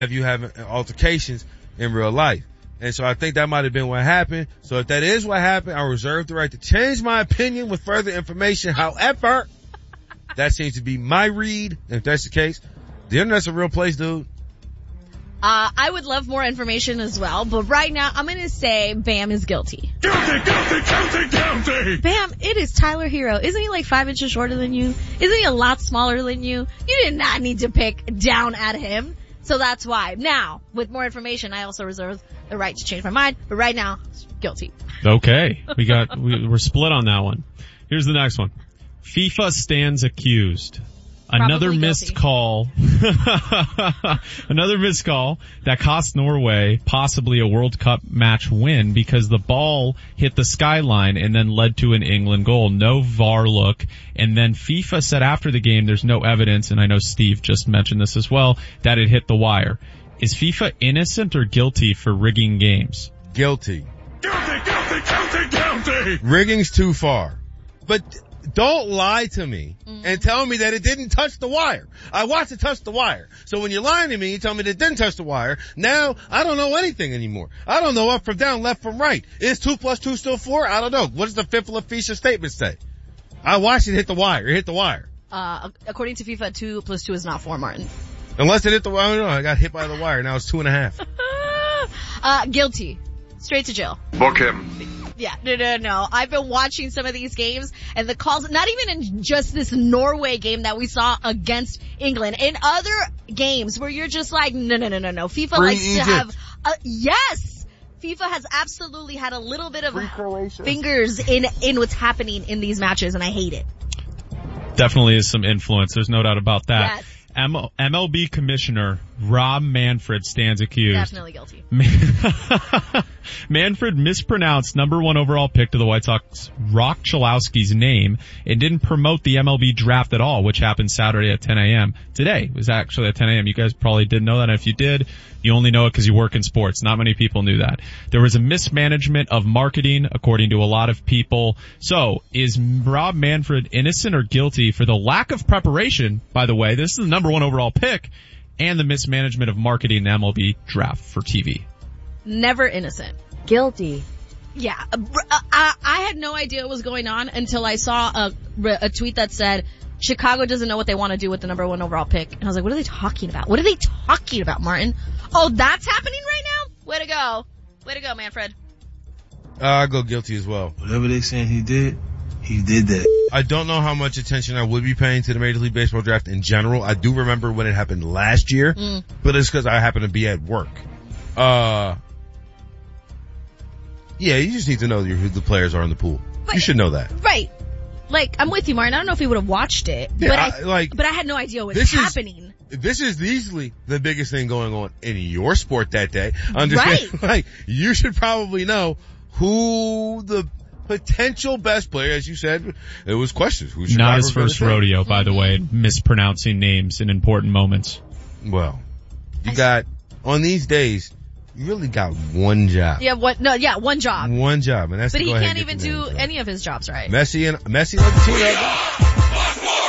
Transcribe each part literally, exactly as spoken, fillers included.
have you having altercations in real life. And so I think that might have been what happened. So if that is what happened, I reserve the right to change my opinion with further information. However, that seems to be my read. If that's the case, the internet's a real place, dude. Uh, I would love more information as well, but right now I'm going to say Bam is guilty. Guilty, guilty, guilty, guilty! Bam, it is Tyler Hero. Isn't he like five inches shorter than you? Isn't he a lot smaller than you? You did not need to pick down at him. So that's why. Now, with more information, I also reserve the right to change my mind, but right now, guilty. Okay. We got, we, we're split on that one. Here's the next one. FIFA stands accused. Another Probably missed guilty. call. Another missed call that cost Norway possibly a World Cup match win because the ball hit the skyline and then led to an England goal. No V A R look. And then FIFA said after the game there's no evidence, and I know Steve just mentioned this as well, that it hit the wire. Is FIFA innocent or guilty for rigging games? Guilty. Guilty, guilty, guilty, guilty! Rigging's too far. But don't lie to me mm-hmm. and tell me that it didn't touch the wire. I watched it touch the wire. So when you're lying to me, you tell me that it didn't touch the wire. Now, I don't know anything anymore. I don't know up from down, left from right. Is two plus two still four? I don't know. What does the fifth Laficia statement say? I watched it hit the wire. It hit the wire. Uh, according to FIFA, two plus two is not four, Martin. Unless it hit the wire. I don't know. I got hit by the wire. Now it's two and a half. uh, guilty. Straight to jail. Book him. Yeah, no, no, no. I've been watching some of these games and the calls, not even in just this Norway game that we saw against England, in other games where you're just like, no, no, no, no, no. FIFA Free likes Egypt. to have, uh, yes! FIFA has absolutely had a little bit of fingers in, in what's happening in these matches, and I hate it. Definitely is some influence. There's no doubt about that. Yes. M- MLB Commissioner Rob Manfred stands accused. Definitely guilty. Manfred mispronounced number one overall pick to the White Sox, Rock Chalowski's name, and didn't promote the M L B draft at all, which happened Saturday at ten a.m. Today it was actually at ten a.m. You guys probably didn't know that, and if you did, you only know it because you work in sports. Not many people knew that. There was a mismanagement of marketing, according to a lot of people. So, is Rob Manfred innocent or guilty for the lack of preparation? By the way, this is the number one overall pick, and the mismanagement of marketing in the M L B draft for T V. Never innocent. Guilty. Yeah, I, I had no idea what was going on until I saw a, a tweet that said, Chicago doesn't know what they want to do with the number one overall pick. And I was like, what are they talking about? What are they talking about, Martin? Oh, that's happening right now? Way to go. Way to go, Manfred. Uh, I go guilty as well. Whatever they saying he did, he did that. I don't know how much attention I would be paying to the Major League Baseball draft in general. I do remember when it happened last year, mm. but it's because I happen to be at work. Uh, yeah, you just need to know who the players are in the pool. But, you should know that. Right. Like, I'm with you, Martin. I don't know if he would have watched it, yeah, but I, I, like, but I had no idea what was happening. Is, this is easily the biggest thing going on in your sport that day. Understand? Right. Like, you should probably know who the potential best player, as you said, it was questions. Who should Not his first rodeo, by the way, mispronouncing names in important moments. Well, you got, on these days, you really got one job. Yeah, what? No, yeah, one job. One job, and that's. But to he go ahead can't and get even the do names any of his jobs right. Messi and Messi Latino.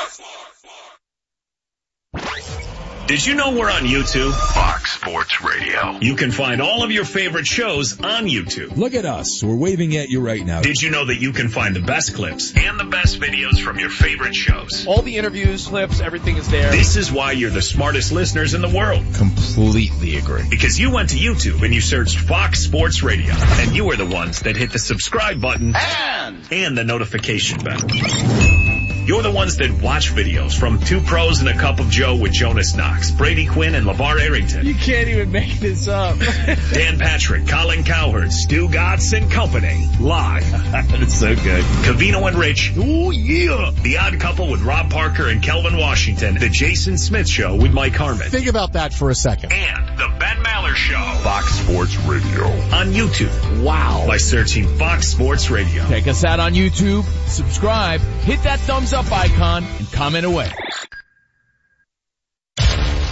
Did you know we're on YouTube? Fox Sports Radio. You can find all of your favorite shows on YouTube. Look at us. We're waving at you right now. Did you know that you can find the best clips and the best videos from your favorite shows? All the interviews, clips, everything is there. This is why you're the smartest listeners in the world. Completely agree. Because you went to YouTube and you searched Fox Sports Radio. And you are the ones that hit the subscribe button and, and the notification bell. You're the ones that watch videos from Two Pros and a Cup of Joe with Jonas Knox, Brady Quinn, and LeVar Arrington. You can't even make this up. Dan Patrick, Colin Cowherd, Stu Gatz and Company. Live. That's so good. Covino and Rich. Oh, yeah. The Odd Couple with Rob Parker and Kelvin Washington. The Jason Smith Show with Mike Harmon. Think about that for a second. And the Ben Maller Show. Fox Sports Radio. On YouTube. Wow. By searching Fox Sports Radio. Check us out on YouTube. Subscribe. Hit that thumbs up icon and comment away.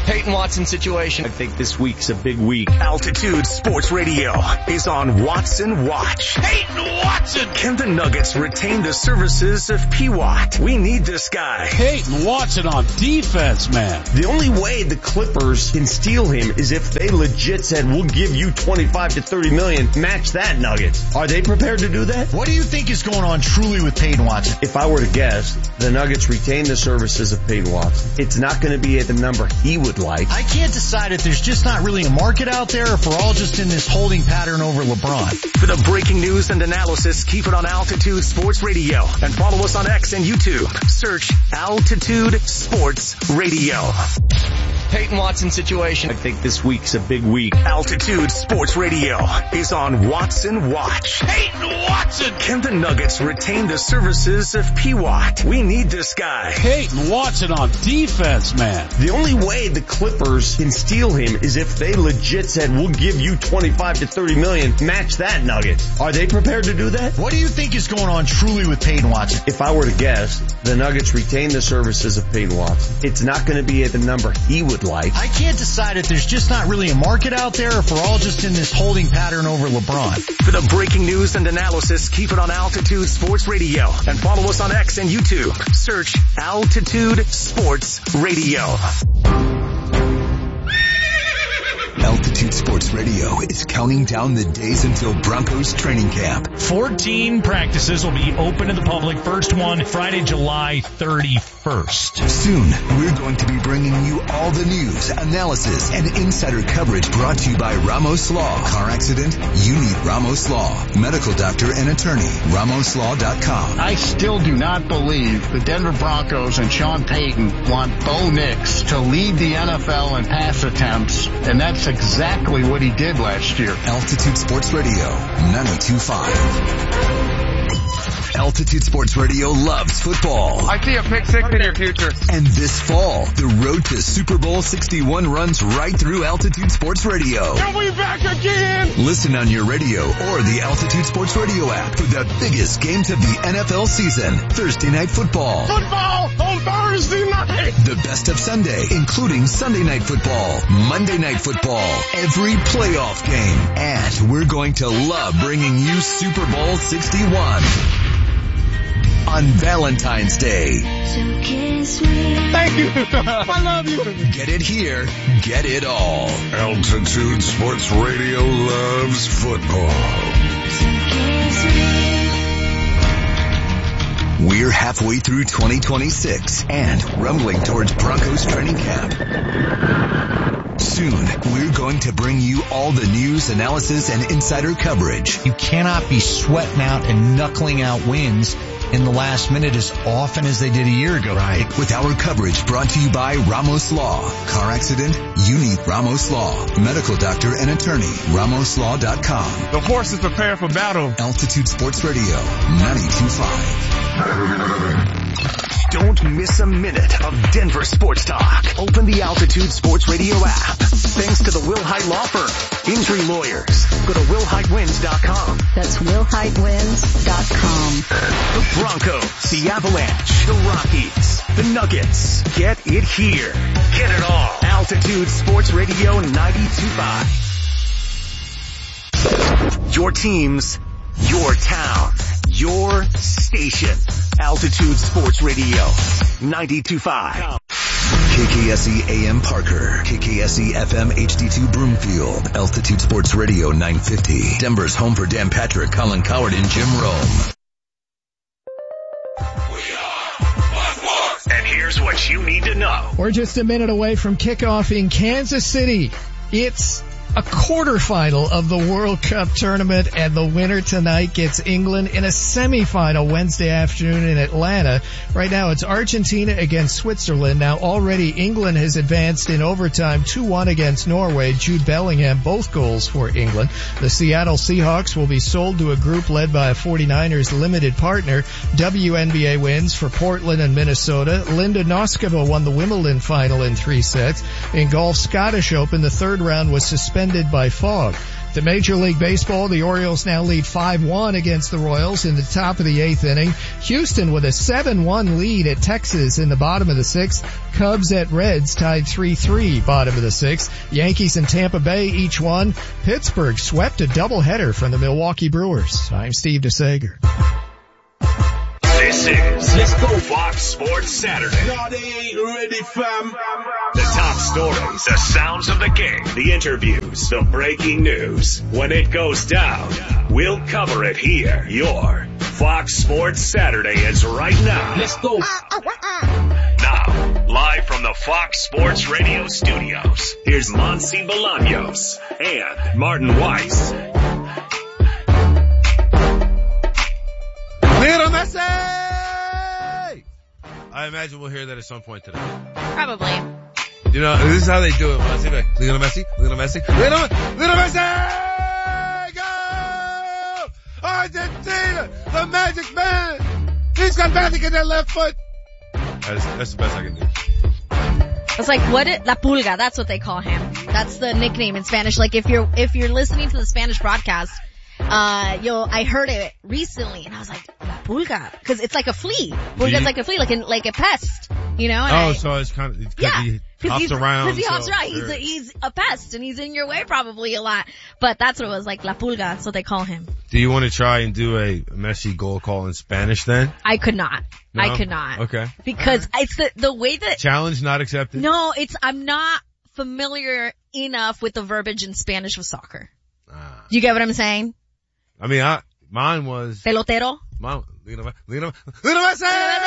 Peyton Watson situation. I think this week's a big week. Altitude Sports Radio is on Watson Watch. Peyton Watson! Can the Nuggets retain the services of P W A T? We need this guy. Peyton Watson on defense, man. The only way the Clippers can steal him is if they legit said, we'll give you twenty-five to thirty million, match that Nuggets. Are they prepared to do that? What do you think is going on truly with Peyton Watson? If I were to guess, the Nuggets retain the services of Peyton Watson. It's not going to be at the number he would like. I can't decide if there's just not really a market out there or if we're all just in this holding pattern over LeBron. For the breaking news and analysis, keep it on Altitude Sports Radio and follow us on X and YouTube. Search Altitude Sports Radio. Peyton Watson situation. I think this week's a big week. Altitude Sports Radio is on Watson Watch. Peyton Watson! Can the Nuggets retain the services of P W A T? We need this guy. Peyton Watson on defense, man. The only way the Clippers can steal him is if they legit said, we'll give you twenty-five to thirty million, match that Nuggets. Are they prepared to do that? What do you think is going on truly with Peyton Watson? If I were to guess, the Nuggets retain the services of Peyton Watson. It's not going to be at the number he would like. I can't decide if there's just not really a market out there or if we're all just in this holding pattern over LeBron. For the breaking news and analysis, keep it on Altitude Sports Radio and follow us on X and YouTube. Search Altitude Sports Radio. Altitude Sports Radio is counting down the days until Broncos training camp. fourteen practices will be open to the public. First one, Friday, July thirty-first. Soon, we're going to be bringing you all the news, analysis, and insider coverage brought to you by Ramos Law. Car accident? You need Ramos Law. Medical doctor and attorney. Ramos Law dot com. I still do not believe the Denver Broncos and Sean Payton want Bo Nix to lead the N F L in pass attempts, and that's exactly what he did last year. Altitude Sports Radio, ninety-two point five. Altitude Sports Radio loves football. I see a pick six in your future. And this fall, the road to Super Bowl sixty-one runs right through Altitude Sports Radio. Are we back again? Listen on your radio or the Altitude Sports Radio app for the biggest games of the N F L season. Thursday Night Football. Football on Thursday night. The best of Sunday, including Sunday Night Football, Monday Night Football, every playoff game. And we're going to love bringing you Super Bowl sixty-one. On Valentine's Day. So kiss me. Thank you. I love you. Get it here. Get it all. Altitude Sports Radio loves football. So kiss me. We're halfway through twenty twenty-six and rumbling towards Broncos training camp. Soon, we're going to bring you all the news, analysis, and insider coverage. You cannot be sweating out and knuckling out wins in the last minute as often as they did a year ago. Right. With our coverage brought to you by Ramos Law. Car accident? You need Ramos Law. Medical doctor and attorney. Ramos Law dot com. The horses prepare for battle. Altitude Sports Radio, ninety-two point five. Don't miss a minute of Denver sports talk. Open the Altitude Sports Radio app. Thanks to the Will Hite Law Firm. Injury lawyers. Go to will hite wins dot com. That's will hite wins dot com. The Broncos, the Avalanche, the Rockies, the Nuggets. Get it here. Get it all. Altitude Sports Radio ninety-two point five. Your teams, your town, your station. Altitude Sports Radio ninety-two point five. K K S E A M Parker, K K S E F M H D two Broomfield, Altitude Sports Radio nine fifty. Denver's home for Dan Patrick, Colin Coward, and Jim Rome. And here's what you need to know. We're just a minute away from kickoff in Kansas City. It's a quarterfinal of the World Cup tournament, and the winner tonight gets England in a semifinal Wednesday afternoon in Atlanta. Right now it's Argentina against Switzerland. Now already England has advanced in overtime two one against Norway. Jude Bellingham, both goals for England. The Seattle Seahawks will be sold to a group led by a forty-niners limited partner. W N B A wins for Portland and Minnesota. Linda Noskova won the Wimbledon final in three sets. In golf, Scottish Open, the third round was suspended by fog. To Major League Baseball, the Orioles now lead five one against the Royals in the top of the eighth inning. Houston with a seven one lead at Texas in the bottom of the sixth. Cubs at Reds tied three three bottom of the sixth. Yankees and Tampa Bay each won. Pittsburgh swept a doubleheader from the Milwaukee Brewers. I'm Steve DeSager. This is Let's Go Fox Sports Saturday. No, they ain't ready, fam. The top stories, the sounds of the game, the interviews, the breaking news. When it goes down, we'll cover it here. Your Fox Sports Saturday is right now. Let's go. Now, live from the Fox Sports Radio studios, here's Monsi Bolaños and Martin Weiss. Little Messi! I imagine we'll hear that at some point today. Probably. You know, this is how they do it. Monsi, like, Little Messi, Little Messi, Little, Little Messi! Go! Argentina! The Magic Man! He's got magic in that left foot! That's, that's the best I can do. It's like, what it, La Pulga, that's what they call him. That's the nickname in Spanish. Like, if you're, if you're listening to the Spanish broadcast, Uh, yo, I heard it recently and I was like, La Pulga. Cause it's like a flea. Pulga's like a flea, like a, like a pest, you know? And oh, I, so it's kind of, cause yeah, he cause hops he's, around. Cause he hops so around. He's a, he's a pest and he's in your way probably a lot. But that's what it was, like La Pulga. That's what they call him. Do you want to try and do a Messi goal call in Spanish then? I could not. No? I could not. Okay. Because right. It's the, the way that. Challenge not accepted? No, it's, I'm not familiar enough with the verbiage in Spanish with soccer. Ah. Do you get what I'm saying? I mean, I, mine was... Pelotero? Mine, Little, Little, Little Messi!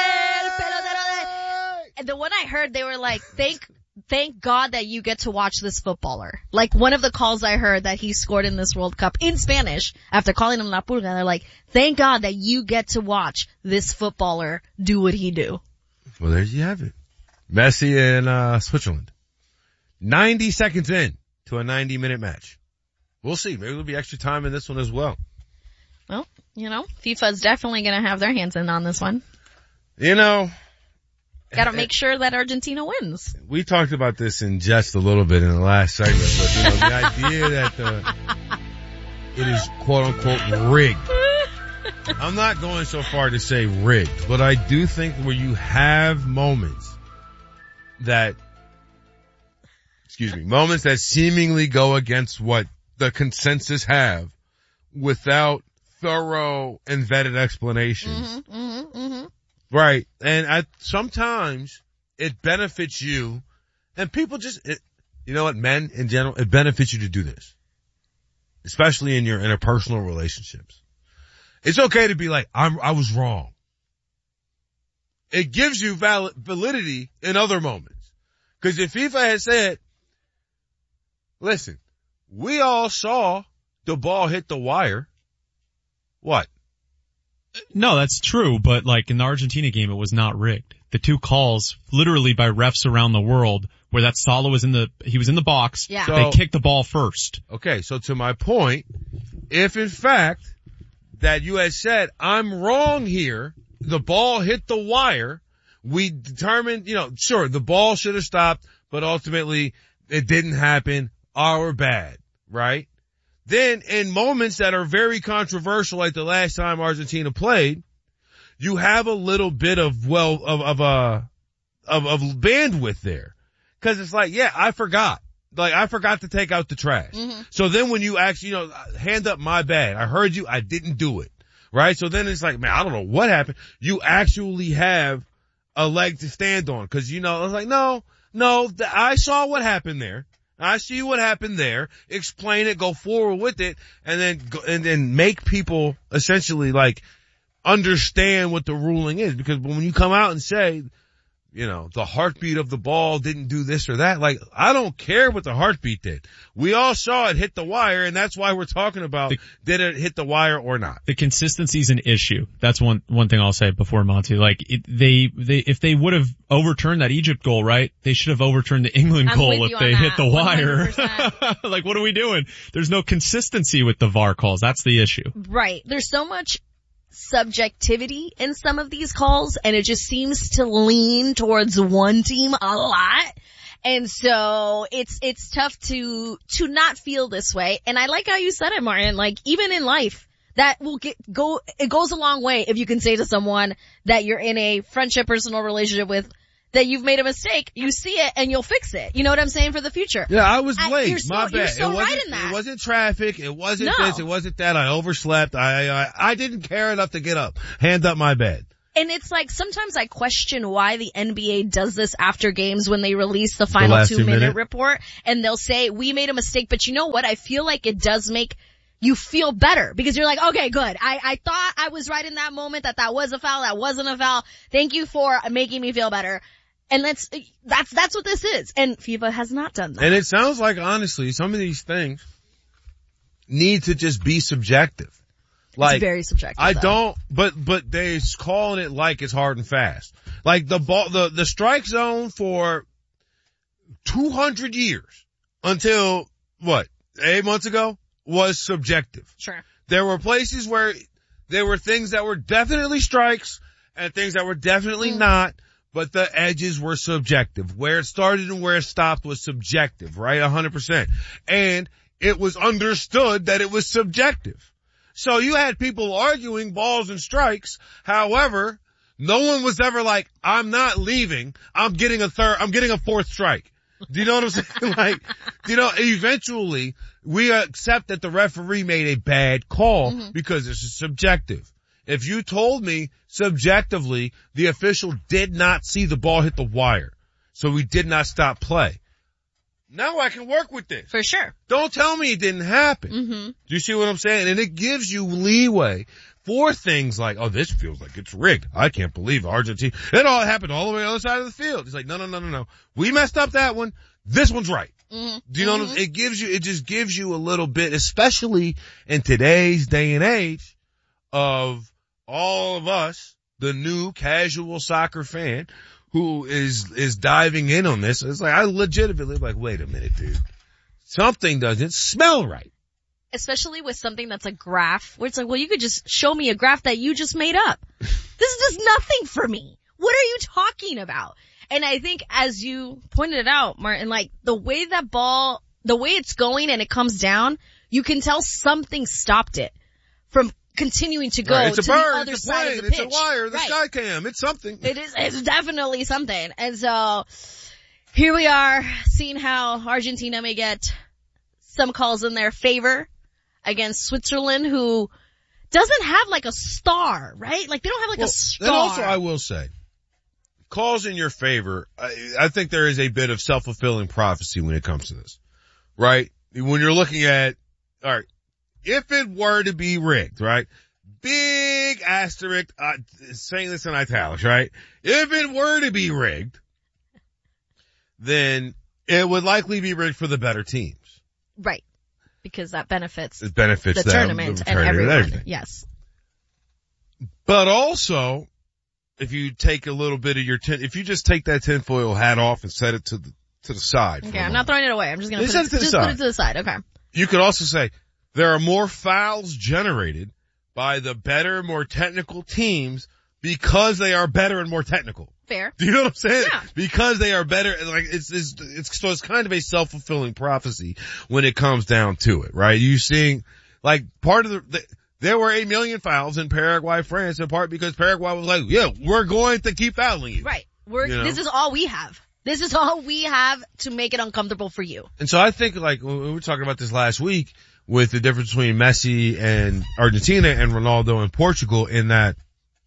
And the one I heard, they were like, thank, thank God that you get to watch this footballer. Like one of the calls I heard that he scored in this World Cup in Spanish, after calling him La Pulga, they're like, thank God that you get to watch this footballer do what he do. Well, there you have it. Messi in, uh, Switzerland. ninety seconds in to a ninety minute match. We'll see. Maybe there'll be extra time in this one as well. Well, you know, FIFA's definitely going to have their hands in on this one. You know. Got to make sure that Argentina wins. We talked about this in just a little bit in the last segment, but you know, the idea that uh, it is quote unquote rigged. I'm not going so far to say rigged, but I do think where you have moments that, excuse me, moments that seemingly go against what the consensus have without thorough and vetted explanations. Mm-hmm, mm-hmm, mm-hmm. Right. And I, sometimes it benefits you and people just, it, you know what, men in general, it benefits you to do this. Especially in your interpersonal relationships. It's okay to be like, I'm, I was wrong. It gives you valid, validity in other moments. Cause if FIFA had said, listen, we all saw the ball hit the wire. What? No, that's true, but like in the Argentina game, it was not rigged. The two calls, literally by refs around the world, where that Salah was in the, he was in the box. Yeah. They So, kicked the ball first. Okay, so to my point, if in fact that you had said, I'm wrong here, the ball hit the wire, we determined, you know, sure, the ball should have stopped, but ultimately it didn't happen, our bad, right? Then in moments that are very controversial, like the last time Argentina played, you have a little bit of, well, of, of, uh, of, of bandwidth there. Cause it's like, yeah, I forgot. Like, I forgot to take out the trash. Mm-hmm. So then when you actually, you know, hand up my bad. I heard you, I didn't do it. Right? So then it's like, man, I don't know what happened. You actually have a leg to stand on. Cause you know, I was like, no, no, th- I saw what happened there. I see what happened there, explain it, go forward with it, and then, go, and then make people essentially like understand what the ruling is. Because when you come out and say, you know, the heartbeat of the ball didn't do this or that, like, I don't care what the heartbeat did. We all saw it hit the wire, and that's why we're talking about the, did it hit the wire or not. The consistency is an issue. That's one, one thing I'll say before Monty. Like, it, they, they, if they would have overturned that Egypt goal, right, they should have overturned the England I'm goal if they that. hit the wire. Like, what are we doing? There's no consistency with the V A R calls. That's the issue. Right. There's so much subjectivity in some of these calls, and it just seems to lean towards one team a lot. And so it's, it's tough to, to not feel this way. And I like how you said it, Martin. Like, even in life, that will get, go, it goes a long way if you can say to someone that you're in a friendship, personal relationship with, that you've made a mistake, you see it and you'll fix it. You know what I'm saying, for the future? Yeah, I was I, late. you're so, My bad. You're so it right wasn't, in that. It wasn't traffic. It wasn't No. this. It wasn't that. I overslept. I, I, I didn't care enough to get up. Hand up my bed. And it's like, sometimes I question why the N B A does this after games when they release the final last two two minute minute? report, and they'll say, we made a mistake, but you know what? I feel like it does make you feel better, because you're like, okay, good. I, I thought I was right in that moment, that that was a foul, that wasn't a foul. Thank you for making me feel better. And that's, that's, that's what this is. And FIFA has not done that. And it sounds like, honestly, some of these things need to just be subjective. Like, it's very subjective. I though. don't, but, but they're calling it like it's hard and fast. Like the ball, the, the strike zone for two hundred years until what, eight months ago was subjective. Sure. There were places where there were things that were definitely strikes and things that were definitely Mm. not, but the edges were subjective. Where it started and where it stopped was subjective, right? A hundred percent. And it was understood that it was subjective. So you had people arguing balls and strikes. However, no one was ever like, I'm not leaving. I'm getting a third, I'm getting a fourth strike. Do you know what I'm saying? Like, you know, eventually we accept that the referee made a bad call Mm-hmm. because this is subjective. If you told me subjectively the official did not see the ball hit the wire, so we did not stop play, now I can work with this. For sure. Don't tell me it didn't happen. Mm-hmm. Do you see what I'm saying? And it gives you leeway for things like, oh, this feels like it's rigged. I can't believe Argentina. It all happened all the way on the other side of the field. It's like, no, no, no, no, no. We messed up that one. This one's right. Mm-hmm. Do you know mm-hmm. what I'm, it gives you, it just gives you a little bit, especially in today's day and age of all of us, the new casual soccer fan who is, is diving in on this. It's like, I legitimately like, wait a minute, dude. Something doesn't smell right. Especially with something that's a graph, where it's like, well, you could just show me a graph that you just made up. This does nothing for me. What are you talking about? And I think, as you pointed it out, Martin, like, the way that ball, the way it's going and it comes down, you can tell something stopped it from continuing to go Right. It's to a bird, the other it's a side plane, of the it's pitch. a wire, the right. sky cam, it's something. It is, it's definitely something. And so, here we are, seeing how Argentina may get some calls in their favor against Switzerland, who doesn't have like a star, right? Like, they don't have like well, a star. And also, I will say, calls in your favor, I, I think there is a bit of self-fulfilling prophecy when it comes to this, right? When you're looking at, alright, if it were to be rigged, right? Big asterisk, uh, saying this in italics, right? If it were to be rigged, then it would likely be rigged for the better teams. Right. Because that benefits, it benefits the them, tournament the and tournament everyone. and everything. Yes. But also, if you take a little bit of your tin, if you just take that tinfoil hat off and set it to the, to the side. Okay, I'm not throwing it away. I'm just gonna put set it, it to the just side. put it to the side. Okay. You could also say there are more fouls generated by the better, more technical teams because they are better and more technical. Fair. Do you know what I'm saying? Yeah. Because they are better, like it's, it's, it's, so it's kind of a self-fulfilling prophecy when it comes down to it, right? You seeing, like, part of the, the there were a million fouls in Paraguay, France, in part because Paraguay was like, yeah, we're going to keep fouling you. Right. We're, You know? this is all we have. This is all we have to make it uncomfortable for you. And so I think, like, we were talking about this last week with the difference between Messi and Argentina and Ronaldo and Portugal, in that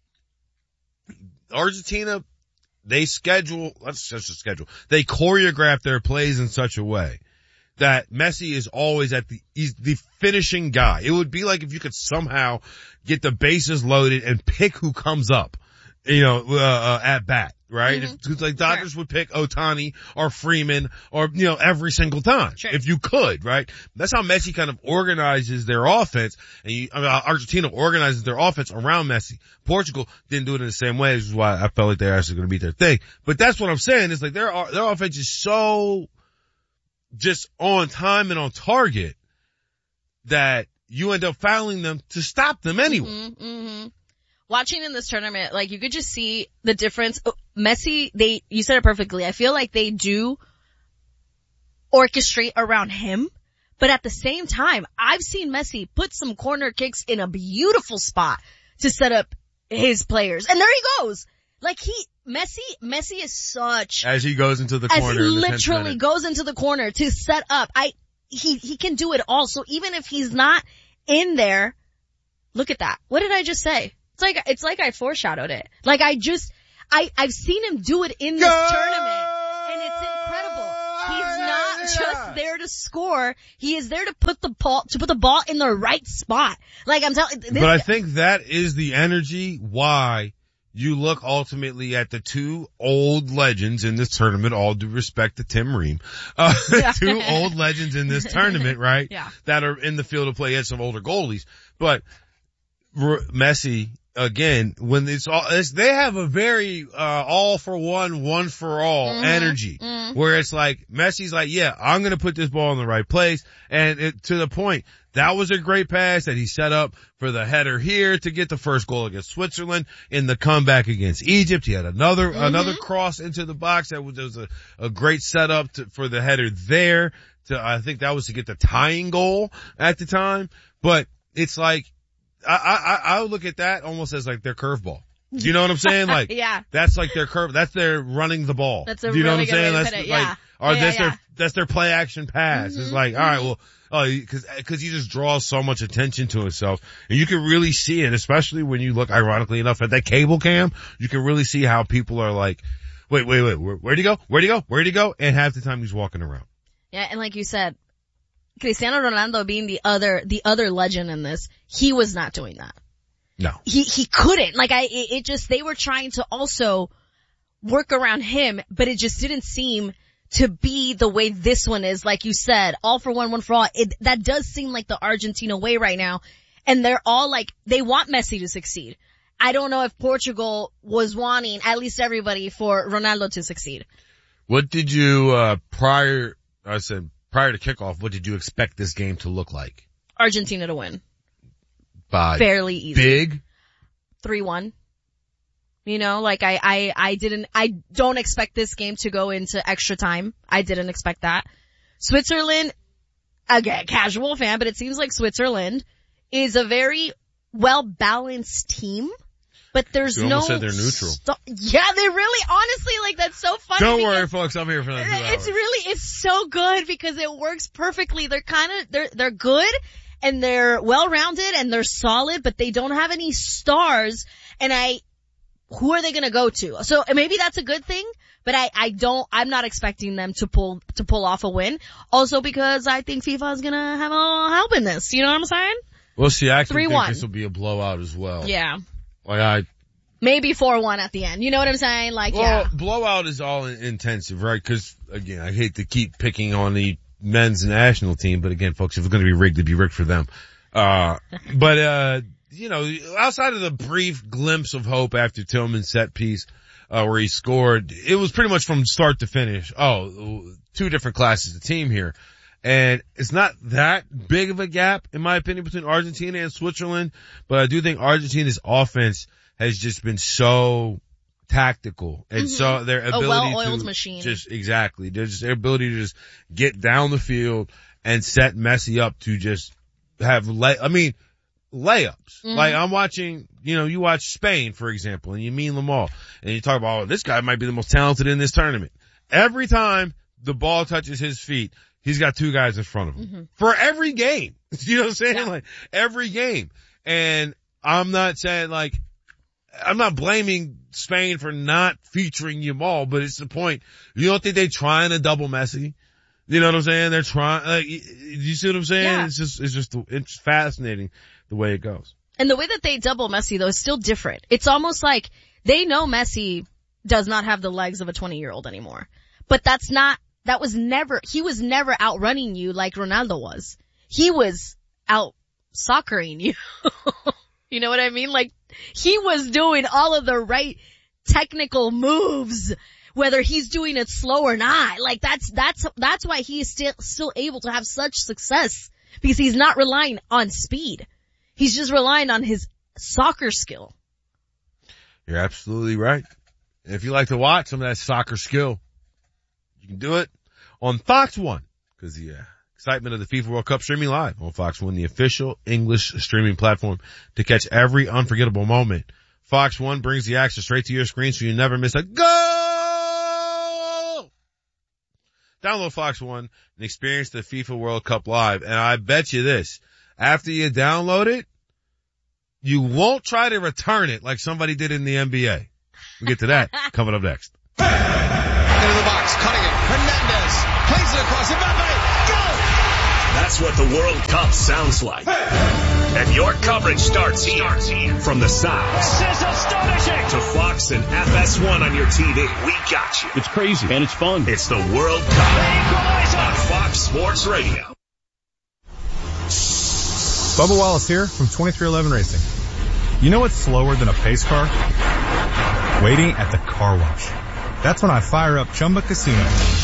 Argentina, they schedule, that's just a schedule, they choreograph their plays in such a way that Messi is always at the, he's the finishing guy. It would be like if you could somehow get the bases loaded and pick who comes up, you know, uh, uh at bat, right? Mm-hmm. If, like Dodgers sure. would pick Ohtani or Freeman or, you know, every single time. Sure. If you could, right? That's how Messi kind of organizes their offense. And you, I mean, Argentina organizes their offense around Messi. Portugal didn't do it in the same way, which is why I felt like they're actually going to beat their thing. But that's what I'm saying. It's like their, their offense is so just on time and on target that you end up fouling them to stop them anyway. Mm-hmm, mm-hmm. Watching in this tournament, like, you could just see the difference. Oh, Messi, they, you said it perfectly. I feel like they do orchestrate around him. But at the same time, I've seen Messi put some corner kicks in a beautiful spot to set up his players. And there he goes. Like he, Messi, Messi is such. As he goes into the as corner. he in the literally goes into the corner to set up. I, he, he can do it all. So even if he's not in there, look at that. What did I just say? It's like, it's like I foreshadowed it. Like I just, I, I've seen him do it in this Go! tournament. And it's incredible. He's not just there to score. He is there to put the ball, to put the ball in the right spot. Like I'm telling But I think that is the energy why you look ultimately at the two old legends in this tournament, all due respect to Tim Ream, uh, Yeah. two old legends in this tournament, right? Yeah. That are in the field of play. Had some older goalies, but R- Messi, again, when it's all, it's, they have a very, uh, all for one, one for all Mm-hmm. energy Mm-hmm. where it's like, Messi's like, yeah, I'm going to put this ball in the right place. And it, to the point, that was a great pass that he set up for the header here to get the first goal against Switzerland. In the comeback against Egypt, he had another, Mm-hmm. another cross into the box that was, that was a, a great setup to, for the header there. To, I think that was to get the tying goal at the time. But it's like, I, I, I look at that almost as like their curveball. Do you know what I'm saying? Like, yeah. that's like their curve, that's their running the ball. That's a Do you know really what I'm saying? good way to That's put it, like, yeah. or Yeah, that's yeah. their, that's their play action pass. Mm-hmm. It's like, all right, well, oh, cause, cause he just draws so much attention to himself. And you can really see it, especially when you look, ironically enough, at that cable cam. You can really see how people are like, wait, wait, wait, where, where'd he go? Where'd he go? Where'd he go? And half the time he's walking around. Yeah, and like you said, Cristiano Ronaldo being the other, the other legend in this, he was not doing that. No. He, he couldn't. Like I, it, it just, they were trying to also work around him, but it just didn't seem to be the way this one is. Like you said, all for one, one for all. It, that does seem like the Argentina way right now. And they're all like, they want Messi to succeed. I don't know if Portugal was wanting, at least everybody, for Ronaldo to succeed. What did you, uh, prior, I said, prior to kickoff, what did you expect this game to look like? Argentina to win. By fairly easy. Big? three one. You know, like I, I, I didn't, I don't expect this game to go into extra time. I didn't expect that. Switzerland, again, casual fan, but it seems like Switzerland is a very well-balanced team. But there's You no. almost said they're neutral. St- yeah, they really, honestly, like that's so funny. Don't because worry, folks. I'm here for another two hours. It's really, it's so good because it works perfectly. They're kind of, they're, they're good and they're well-rounded and they're solid, but they don't have any stars. And I, who are they going to go to? So maybe that's a good thing, but I, I don't, I'm not expecting them to pull, to pull off a win. Also because I think FIFA is going to have a help in this. You know what I'm saying? We'll see. I actually three one. think this will be a blowout as well. Yeah. Like I, Maybe four one at the end. You know what I'm saying? Like, well, yeah. blowout is all in- intensive, right? Cause again, I hate to keep picking on the men's national team, but again, folks, if it's going to be rigged, it'd be rigged for them. Uh, but, uh, you know, outside of the brief glimpse of hope after Tillman's set piece, uh, where he scored, it was pretty much from start to finish. Oh, two different classes of team here. And it's not that big of a gap, in my opinion, between Argentina and Switzerland, but I do think Argentina's offense has just been so tactical and Mm-hmm. so their ability a well-oiled to machine. just exactly, there's just their ability to just get down the field and set Messi up to just have lay, I mean, layups. Mm-hmm. Like I'm watching, you know, you watch Spain, for example, and you mean Lamal, and you talk about, oh, this guy might be the most talented in this tournament. Every time the ball touches his feet, he's got two guys in front of him Mm-hmm. for every game. You know what I'm saying? Yeah. Like every game. And I'm not saying like, I'm not blaming Spain for not featuring Yamal, but it's the point. You don't think they're trying to double Messi? You know what I'm saying? They're trying, like, you see what I'm saying? Yeah. It's just, it's just, it's fascinating the way it goes. And the way that they double Messi though is still different. It's almost like they know Messi does not have the legs of a twenty year old anymore. But that's not, that was never, he was never outrunning you like Ronaldo was. He was out soccering you. You know what I mean? Like, he was doing all of the right technical moves, whether he's doing it slow or not. Like, that's, that's, that's why he is still, still able to have such success, because he's not relying on speed. He's just relying on his soccer skill. You're absolutely right. And if you like to watch some of that soccer skill, you can do it on Fox One. because the uh, excitement of the FIFA World Cup streaming live on Fox One, the official English streaming platform to catch every unforgettable moment. Fox One brings the action straight to your screen so you never miss a goal. Download Fox One and experience the FIFA World Cup live. And I bet you this, after you download it, you won't try to return it like somebody did in the N B A. We'll get to that coming up next. Into the box, cutting it. Hernandez plays it across. Mbappe, go! That's what the World Cup sounds like. And your coverage starts here. From the sounds This is astonishing. to Fox and F S one on your T V, we got you. It's crazy and it's fun. It's the World Cup on Fox Sports Radio. Bubba Wallace here from twenty-three eleven Racing. You know what's slower than a pace car? Waiting at the car wash. That's when I fire up Chumba Casino.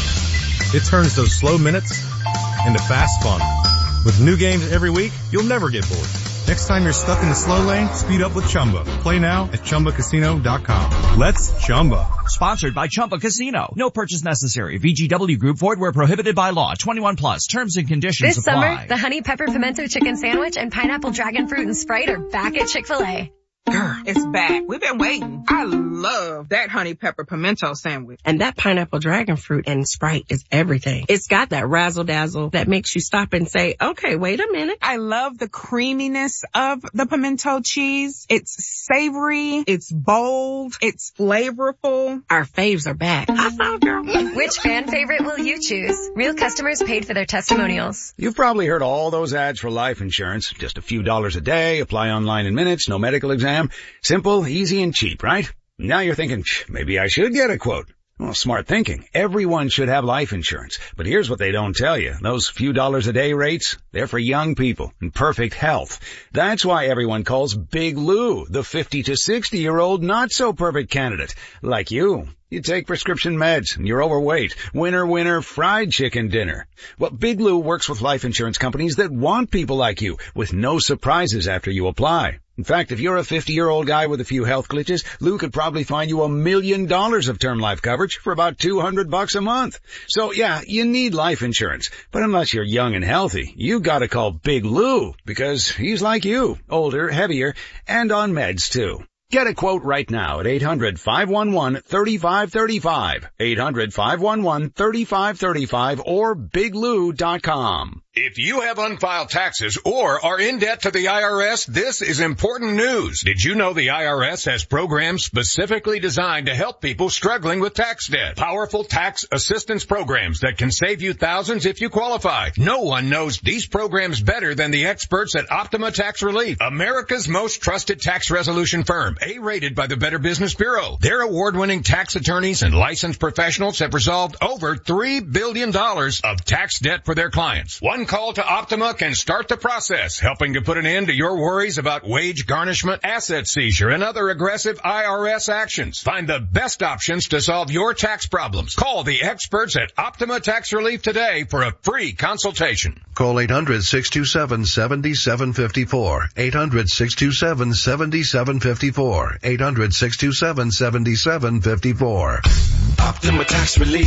It turns those slow minutes into fast fun. With new games every week, you'll never get bored. Next time you're stuck in the slow lane, speed up with Chumba. Play now at Chumba Casino dot com. Let's Chumba. Sponsored by Chumba Casino. No purchase necessary. V G W Group. Void where prohibited by law. twenty-one plus. Terms and conditions This apply. summer, the Honey Pepper Pimento Chicken Sandwich and Pineapple Dragon Fruit and Sprite are back at Chick-fil-A. Girl, it's back. We've been waiting. I love that honey pepper pimento sandwich. And that pineapple dragon fruit and Sprite is everything. It's got that razzle dazzle that makes you stop and say, okay, wait a minute. I love the creaminess of the pimento cheese. It's savory. It's bold. It's flavorful. Our faves are back. I saw, girl. Which fan favorite will you choose? Real customers paid for their testimonials. You've probably heard all those ads for life insurance. Just a few dollars a day, apply online in minutes, no medical exam. Simple, easy, and cheap, right? Now you're thinking, maybe I should get a quote. Well, smart thinking. Everyone should have life insurance. But here's what they don't tell you. Those few dollars a day rates, they're for young people in perfect health. That's why everyone calls Big Lou the fifty to sixty year old not so perfect candidate. Like you. You take prescription meds and you're overweight. Winner, winner, fried chicken dinner. Well, Big Lou works with life insurance companies that want people like you with no surprises after you apply. In fact, if you're a fifty-year-old guy with a few health glitches, Lou could probably find you a million dollars of term life coverage for about two hundred bucks a month. So yeah, you need life insurance. But unless you're young and healthy, you gotta call Big Lou because he's like you, older, heavier, and on meds too. Get a quote right now at eight hundred, five one one, three five three five, eight hundred, five one one, three five three five, or big lou dot com. If you have unfiled taxes or are in debt to the I R S, this is important news. Did you know the I R S has programs specifically designed to help people struggling with tax debt? Powerful tax assistance programs that can save you thousands if you qualify. No one knows these programs better than the experts at Optima Tax Relief, America's most trusted tax resolution firm, A-rated by the Better Business Bureau. Their award-winning tax attorneys and licensed professionals have resolved over three billion dollars of tax debt for their clients. One call to Optima can start the process, helping to put an end to your worries about wage garnishment, asset seizure, and other aggressive I R S actions. Find the best options to solve your tax problems. Call the experts at Optima Tax Relief today for a free consultation. Call eight hundred, six two seven, seven seven five four, eight hundred, six two seven, seven seven five four, eight hundred, six two seven, seven seven five four. Optima Tax Relief.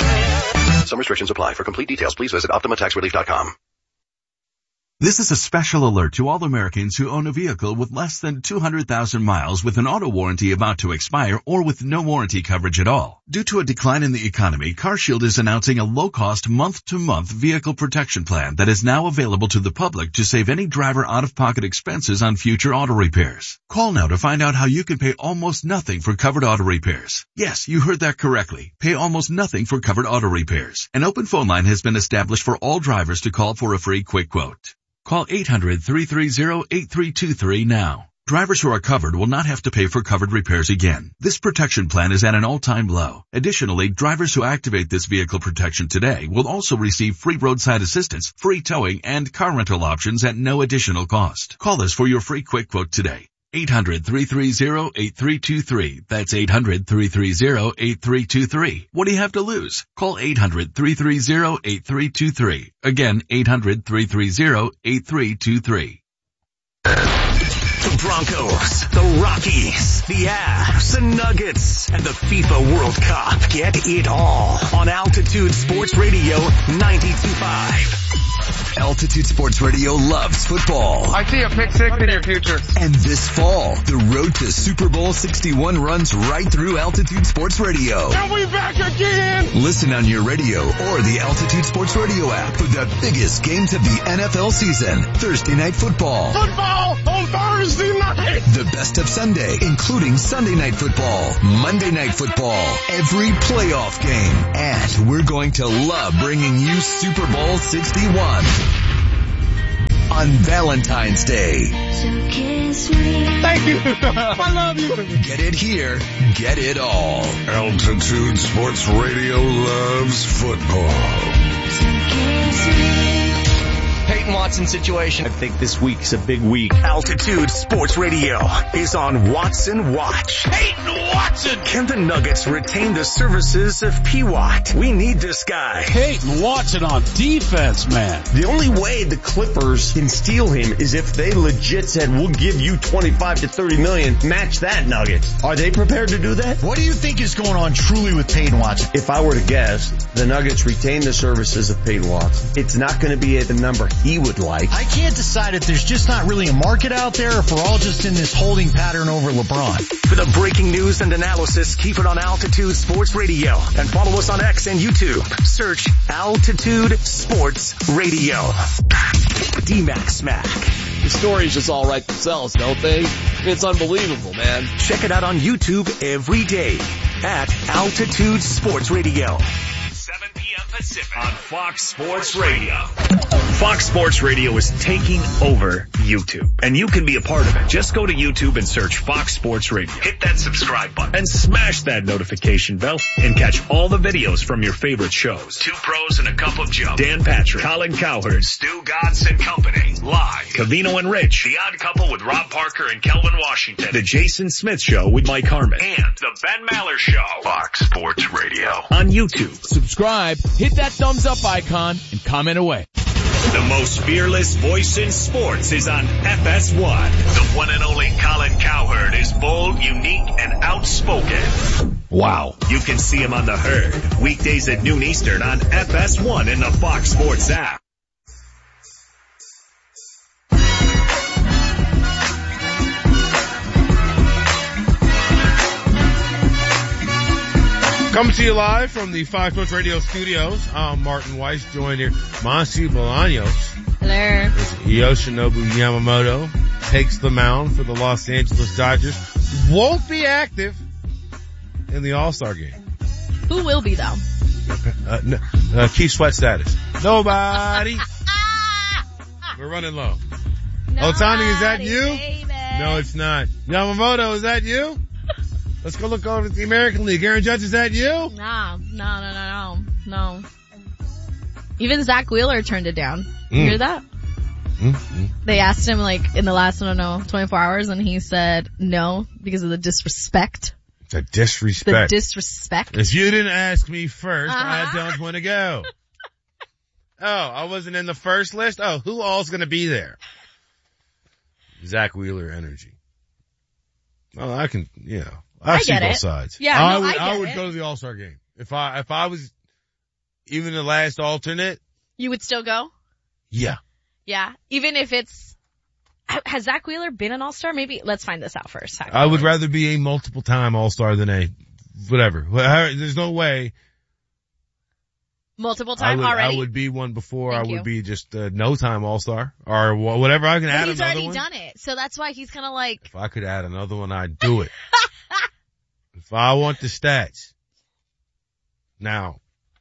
Some restrictions apply. For complete details, please visit optima tax relief dot com. This is a special alert to all Americans who own a vehicle with less than two hundred thousand miles with an auto warranty about to expire or with no warranty coverage at all. Due to a decline in the economy, CarShield is announcing a low-cost month-to-month vehicle protection plan that is now available to the public to save any driver out-of-pocket expenses on future auto repairs. Call now to find out how you can pay almost nothing for covered auto repairs. Yes, you heard that correctly. Pay almost nothing for covered auto repairs. An open phone line has been established for all drivers to call for a free quick quote. Call eight hundred, three three zero, eight three two three now. Drivers who are covered will not have to pay for covered repairs again. This protection plan is at an all-time low. Additionally, drivers who activate this vehicle protection today will also receive free roadside assistance, free towing, and car rental options at no additional cost. Call us for your free quick quote today. eight hundred, three three zero, eight three two three. That's eight hundred, three three zero, eight three two three. What do you have to lose? Call eight hundred, three three zero, eight three two three. Again, eight hundred, three three zero, eight three two three. Broncos, the Rockies, the Avs, the Nuggets, and the FIFA World Cup. Get it all on Altitude Sports Radio ninety-two point five. Altitude Sports Radio loves football. I see a pick six in your future. And this fall, the road to Super Bowl sixty-one runs right through Altitude Sports Radio. Are we back again? Listen on your radio or the Altitude Sports Radio app for the biggest games of the N F L season. Thursday Night Football. Football on Thursday night. The best of Sunday, including Sunday Night Football, Monday Night Football, every playoff game. And we're going to love bringing you Super Bowl sixty-one. On Valentine's Day. So kiss me. Thank you. I love you. Get it here. Get it all. Altitude Sports Radio loves football. So kiss me. Peyton Watson situation. I think this week's a big week. Altitude Sports Radio is on Watson Watch. Peyton Watson! Can the Nuggets retain the services of P-Watt? We need this guy. Peyton Watson on defense, man. The only way the Clippers can steal him is if they legit said, we'll give you twenty-five to thirty million, match that Nuggets. Are they prepared to do that? What do you think is going on truly with Peyton Watson? If I were to guess, the Nuggets retain the services of Peyton Watson. It's not going to be at the number he would like. I can't decide if there's just not really a market out there or if we're all just in this holding pattern over LeBron. For the breaking news and analysis, keep it on Altitude Sports Radio and follow us on X and YouTube. Search Altitude Sports Radio. D-Mac Smack. The stories just all write themselves, don't they? It's unbelievable, man. Check it out on YouTube every day at Altitude Sports Radio. seven p.m. Pacific on Fox Sports Radio. Fox Sports Radio is taking over YouTube, and you can be a part of it. Just go to YouTube and search Fox Sports Radio. Hit that subscribe button and smash that notification bell and catch all the videos from your favorite shows. Two Pros and a Cup of Joe. Dan Patrick, Colin Cowherd, Stu Godson Company, live. Cavino and Rich, The Odd Couple with Rob Parker and Kelvin Washington. The Jason Smith Show with Mike Harmon. And The Ben Maller Show. Fox Sports Radio. On YouTube. Subscribe, hit that thumbs up icon, and comment away. The most fearless voice in sports is on F S one. The one and only Colin Cowherd is bold, unique, and outspoken. Wow. You can see him on The Herd, weekdays at noon Eastern on F S one in the Fox Sports app. Coming to you live from the Fox Sports Radio studios. I'm Martin Weiss, joined here. Monsi Bolaños. Hello. Yoshinobu Yamamoto takes the mound for the Los Angeles Dodgers. Won't be active in the All-Star game. Who will be, though? Uh, no, uh, Keith Sweat status. Nobody. We're running low. Ohtani, is that you? Baby. No, it's not. Yamamoto, is that you? Let's go look over at the American League. Aaron Judge, is that you? Nah, no, no, no, no, no. Even Zach Wheeler turned it down. You Mm. hear that? Mm-hmm. They asked him like in the last, I don't know, twenty-four hours, and he said no because of the disrespect. The disrespect. The disrespect. If you didn't ask me first, Uh-huh. I don't want to go. Oh, I wasn't in the first list? Oh, who all's going to be there? Zach Wheeler energy. Well, I can, you know. I, I see get both it. sides. Yeah, I no, would, I get I would it. go to the All-Star game. If I, if I was even the last alternate. You would still go? Yeah. Yeah. Even if it's, has Zach Wheeler been an All-Star? Maybe, let's find this out first. I would rather be a multiple time All-Star than a, whatever. There's no way. Multiple I time would, already? I would be one before. Thank I would you. be just a no time All-Star or whatever. I can But add he's another already one. done it. So that's why he's kind of like, If I could add another one, I'd do it. If I want the stats. Now,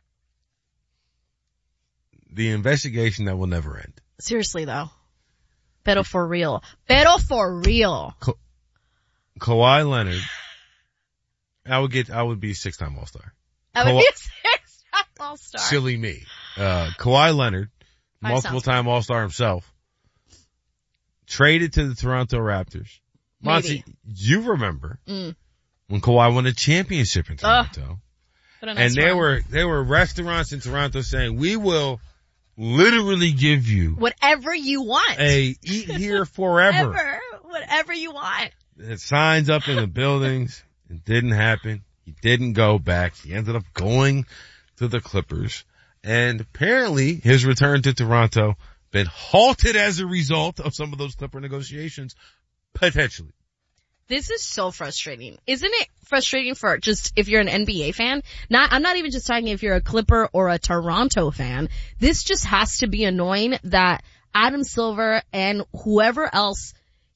the investigation that will never end. seriously though. Pero for real. Pero for real. Ka- Kawhi Leonard, I would get, I would be six time All-Star. I would Kawhi- be a six-time All-Star. Silly me. Uh, Kawhi Leonard, Five multiple sounds time All-Star himself, traded to the Toronto Raptors. Maybe. Monty, you remember Mm. when Kawhi won a championship in Ugh. Toronto. What a nice And there run. were, there were restaurants in Toronto saying, we will literally give you Whatever you want. a eat here forever Ever. whatever you want. The signs up in the buildings. It didn't happen. He didn't go back. He ended up going to the Clippers. And apparently his return to Toronto been halted as a result of some of those Clipper negotiations, potentially. This is so frustrating. Isn't it frustrating for just if you're an N B A fan? Not, I'm not even just talking if you're a Clipper or a Toronto fan. This just has to be annoying that Adam Silver and whoever else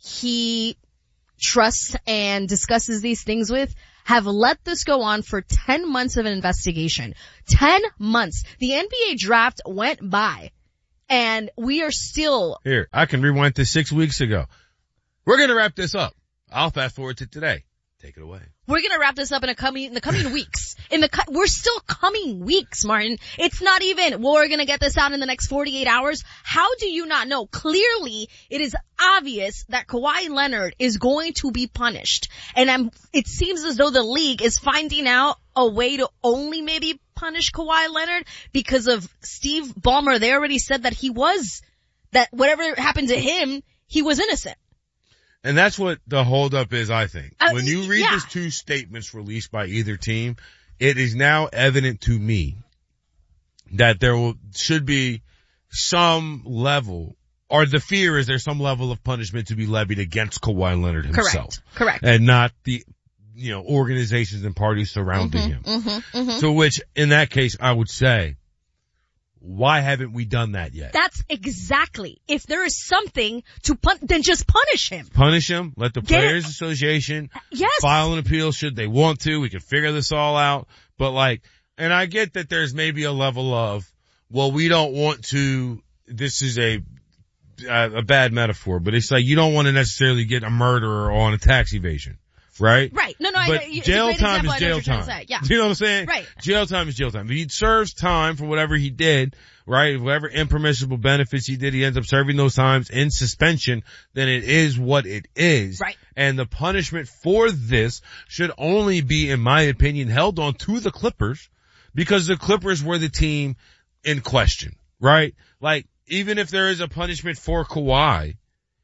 he trusts and discusses these things with have let this go on for ten months of an investigation. ten months. The N B A draft went by and we are still. Here, I can rewind to six weeks ago. We're going to wrap this up. I'll fast forward to today. Take it away. We're gonna wrap this up in a coming, in the coming weeks. In the, cu- we're still coming weeks, Martin. It's not even, well, we're gonna get this out in the next forty-eight hours. How do you not know? Clearly, it is obvious that Kawhi Leonard is going to be punished. And I'm, it seems as though the league is finding out a way to only maybe punish Kawhi Leonard because of Steve Ballmer. They already said that he was, that whatever happened to him, he was innocent. And that's what the holdup is, I think. Uh, when you read yeah. these two statements released by either team, it is now evident to me that there will, should be some level, or the fear is there's some level of punishment to be levied against Kawhi Leonard himself. Correct. Correct. And not the, you know, organizations and parties surrounding mm-hmm, him. Mm-hmm, mm-hmm. So which, in that case, I would say, why haven't we done that yet? That's exactly. If there is something to pun, then just punish him. Punish him. Let the Get Players it. Association yes. file an appeal should they want to. We can figure this all out. But like, and I get that there's maybe a level of, well, we don't want to, this is a, a, a bad metaphor, but it's like you don't want to necessarily get a murderer on a tax evasion. Right? Right. No, no, but I, it's jail a great time example. is jail time. Say. Yeah. You know what I'm saying? Right. Jail time is jail time. If he serves time for whatever he did, right, whatever impermissible benefits he did, he ends up serving those times in suspension, then it is what it is. Right. And the punishment for this should only be, in my opinion, held on to the Clippers because the Clippers were the team in question, right? Like, even if there is a punishment for Kawhi,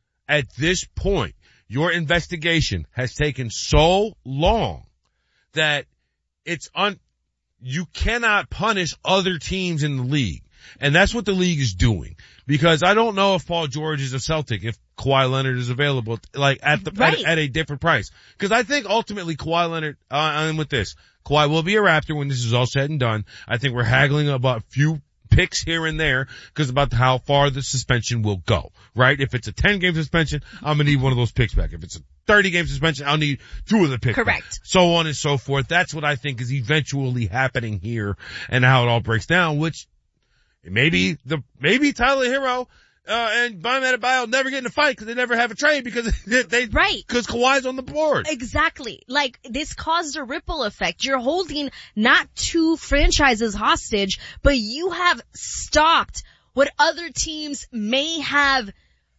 at this point, your investigation has taken so long that it's un, you cannot punish other teams in the league. And that's what the league is doing. Because I don't know if Paul George is a Celtic, if Kawhi Leonard is available, like at the, right. at, at a different price. Because I think ultimately Kawhi Leonard, uh, I'm with this. Kawhi will be a Raptor when this is all said and done. I think we're haggling about a few picks here and there because about how far the suspension will go, right? If it's a ten game suspension, I'm gonna need one of those picks back. If it's a thirty game suspension, I'll need two of the picks Correct. back. So on and so forth. That's what I think is eventually happening here and how it all breaks down, which maybe the, maybe Tyler Hero, uh, and Bam Adebayo never get in a fight because they never have a trade because they, they right. because Kawhi's on the board. Exactly. Like, this caused a ripple effect. You're holding not two franchises hostage, but you have stopped what other teams may have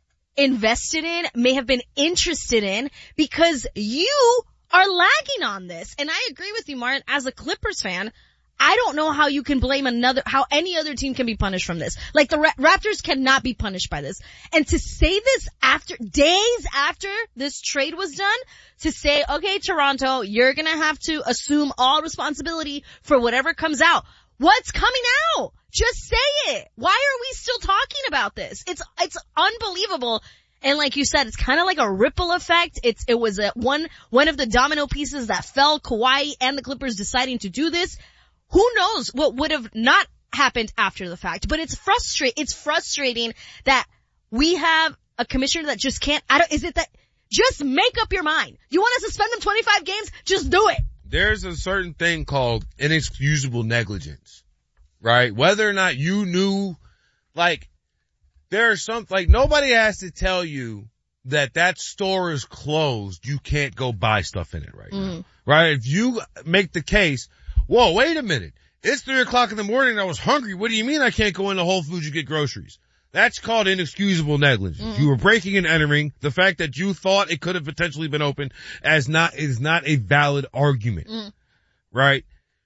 invested in, may have been interested in, because you are lagging on this. And I agree with you, Martin, as a Clippers fan, I don't know how you can blame another, how any other team can be punished from this. Like, the Ra- Raptors cannot be punished by this. And to say this after, days after this trade was done, to say, okay, Toronto, you're gonna have to assume all responsibility for whatever comes out. What's coming out? Just say it. Why are we still talking about this? It's, it's unbelievable. And like you said, it's kind of like a ripple effect. It's, it was a one, one of the domino pieces that fell, Kawhi and the Clippers deciding to do this. Who knows what would have not happened after the fact, but it's frustrating. It's frustrating that we have a commissioner that just can't, I don't, is it that, just make up your mind. You want to suspend them twenty-five games? Just do it. There's a certain thing called inexcusable negligence, right? Whether or not you knew, like, there's some, like, nobody has to tell you that that store is closed. You can't go buy stuff in it right mm. now, right? If you make the case, whoa, wait a minute. It's three o'clock in the morning and I was hungry. What do you mean I can't go into Whole Foods and get groceries? That's called inexcusable negligence. Mm. You were breaking and entering. The fact that you thought it could have potentially been open as not, is not a valid argument. Mm. Right?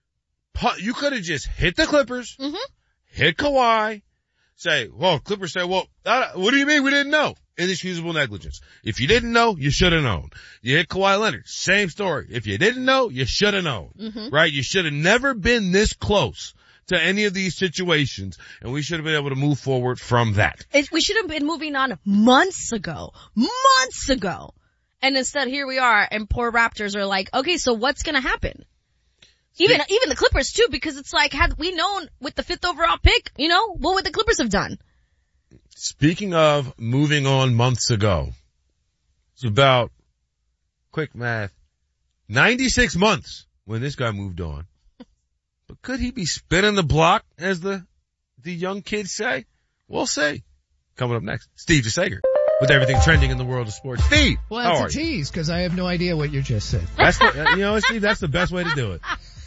You could have just hit the Clippers, mm-hmm. hit Kawhi, say, well, Clippers say, well, what do you mean we didn't know? Inexcusable negligence. If you didn't know, you should have known. You hit Kawhi Leonard, same story. If you didn't know, you should have known. Mm-hmm. Right? You should have never been this close to any of these situations, and we should have been able to move forward from that. It, we should have been moving on months ago. Months ago. And instead, here we are, and poor Raptors are like, okay, so what's gonna happen? Even, even the Clippers too, because it's like, had we known with the fifth overall pick, you know, what would the Clippers have done? Speaking of moving on months ago, it's about, quick math, ninety-six months when this guy moved on. But could he be spinning the block, as the, the young kids say? We'll see. Coming up next, Steve DeSager with everything trending in the world of sports. Steve, well, how that's are a you? tease because I have no idea what you just said. That's the, you know, Steve, that's the best way to do it.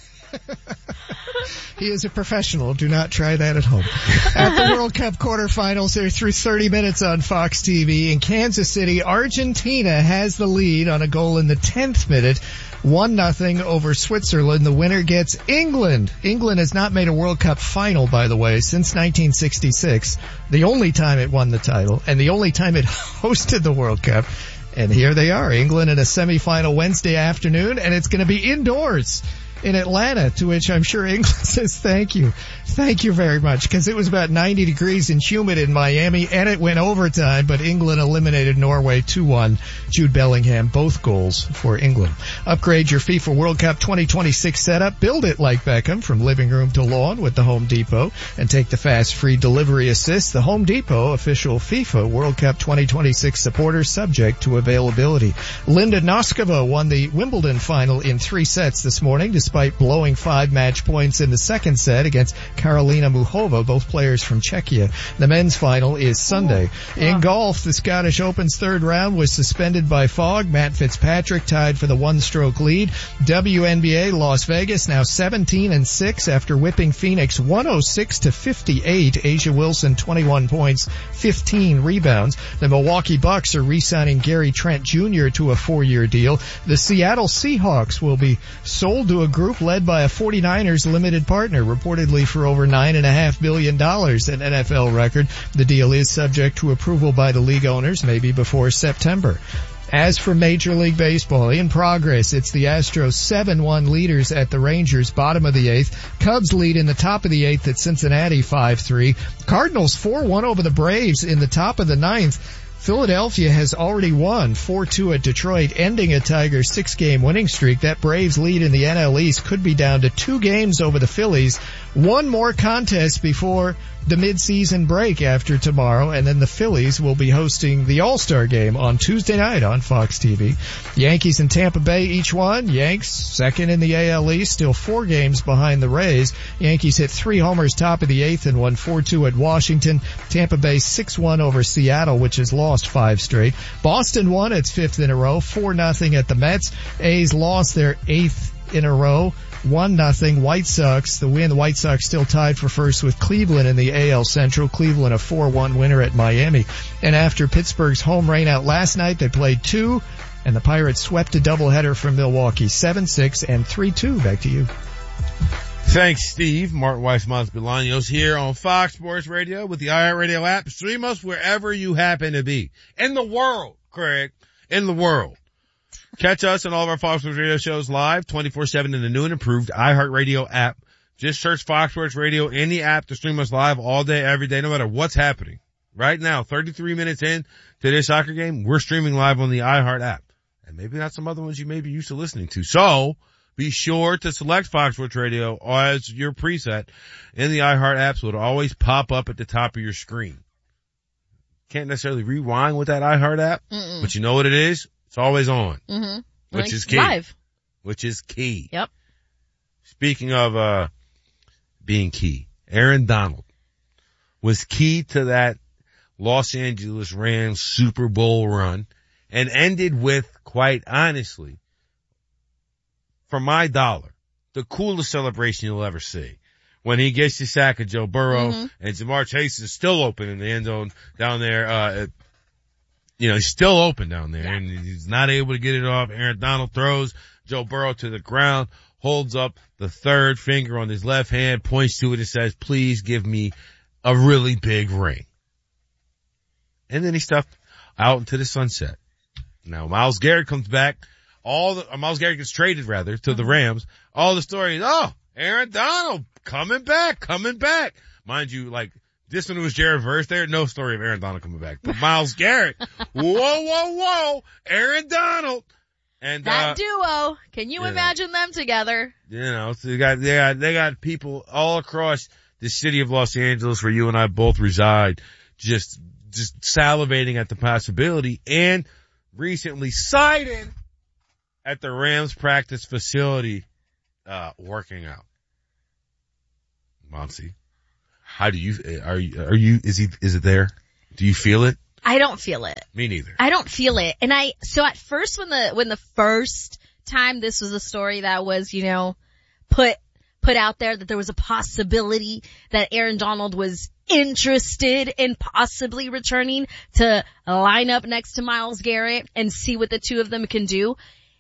He is a professional. Do not try that at home. At the World Cup quarterfinals, they're through thirty minutes on Fox T V. In Kansas City, Argentina has the lead on a goal in the tenth minute. One nothing over Switzerland. The winner gets England. England has not made a World Cup final, by the way, since nineteen sixty-six. The only time it won the title and the only time it hosted the World Cup. And here they are, England in a semifinal Wednesday afternoon, and it's going to be indoors in Atlanta, to which I'm sure England says thank you. Thank you very much, because it was about ninety degrees and humid in Miami, and it went overtime, but England eliminated Norway two one. Jude Bellingham, both goals for England. Upgrade your FIFA World Cup twenty twenty-six setup. Build it like Beckham, from living room to lawn with the Home Depot, and take the fast free delivery assist. The Home Depot, official FIFA World Cup twenty twenty-six supporter, subject to availability. Linda Noskova won the Wimbledon final in three sets this morning, despite blowing five match points in the second set against Karolina Muchova, both players from Czechia. The men's final is Sunday. In golf, the Scottish Open's third round was suspended by fog. Matt Fitzpatrick tied for the one-stroke lead. W N B A Las Vegas now seventeen and six after whipping Phoenix one oh six to fifty-eight. Asia Wilson twenty-one points, fifteen rebounds. The Milwaukee Bucks are re-signing Gary Trent Junior to a four-year deal. The Seattle Seahawks will be sold to a group led by a 49ers limited partner, reportedly for over nine and a half billion dollars, an N F L record. The deal is subject to approval by the league owners, maybe before September. As for Major League Baseball, in progress, it's the Astros seven one leaders at the Rangers, bottom of the eighth. Cubs lead in the top of the eighth at Cincinnati five three. Cardinals four one over the Braves in the top of the ninth. Philadelphia has already won four two at Detroit, ending a Tigers six-game winning streak. That Braves lead in the N L East could be down to two games over the Phillies. One more contest before the mid-season break after tomorrow, and then the Phillies will be hosting the All-Star Game on Tuesday night on Fox T V. Yankees and Tampa Bay each won. Yanks second in the A L East, still four games behind the Rays. Yankees hit three homers top of the eighth and won four two at Washington. Tampa Bay six one over Seattle, which has lost five straight. Boston won its fifth in a row, four nothing at the Mets. A's lost their eighth in a row, one nothing. White Sox, the win. The White Sox still tied for first with Cleveland in the A L Central. Cleveland a four one winner at Miami. And after Pittsburgh's home rain out last night, they played two, and the Pirates swept a doubleheader from Milwaukee, seven six and three two. Back to you. Thanks, Steve. Martin Weiss-Mons Bolaños here on Fox Sports Radio with the iHeartRadio app. Stream us wherever you happen to be. In the world, Craig. In the world. Catch us on all of our Fox Sports Radio shows live twenty-four seven in the new and improved iHeartRadio app. Just search Fox Sports Radio in the app to stream us live all day, every day, no matter what's happening. Right now, thirty-three minutes in to this soccer game, we're streaming live on the iHeart app. And maybe not some other ones you may be used to listening to. So, be sure to select Fox Sports Radio as your preset in the iHeart app so it'll always pop up at the top of your screen. Can't necessarily rewind with that iHeart app, Mm-mm. but you know what it is? It's always on, mm-hmm. which like is key. Live. Which is key. Yep. Speaking of uh being key, Aaron Donald was key to that Los Angeles Rams Super Bowl run and ended with, quite honestly, for my dollar, the coolest celebration you'll ever see. When he gets the sack of Joe Burrow, mm-hmm. and Jamar Chase is still open in the end zone down there, uh you know, he's still open down there, yeah. and he's not able to get it off. Aaron Donald throws Joe Burrow to the ground, holds up the third finger on his left hand, points to it and says, please give me a really big ring. And then he stuffed out into the sunset. Now, Myles Garrett comes back. All the, uh, Myles Garrett gets traded rather to the Rams. All the stories, oh, Aaron Donald coming back, coming back. Mind you, like, this one was Jared Verse there. No story of Aaron Donald coming back. But Myles Garrett, whoa, whoa, whoa, Aaron Donald. And, that uh, duo, can you yeah. imagine them together? You know, so they got, they got, they got people all across the city of Los Angeles where you and I both reside, just, just salivating at the possibility and recently cited at the Rams practice facility, uh, working out. Monty, how do you, are you, are you, is he, is it there? Do you feel it? I don't feel it. Me neither. I don't feel it. And I, so at first when the, when the first time this was a story that was, you know, put, put out there that there was a possibility that Aaron Donald was interested in possibly returning to line up next to Myles Garrett and see what the two of them can do,